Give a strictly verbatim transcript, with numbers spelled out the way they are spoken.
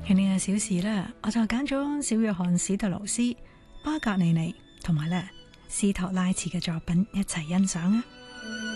慶呢個小事呢，我就揀咗小約翰史特勞斯、巴格尼尼同埋咧斯托拉茨嘅作品一齊欣賞啊！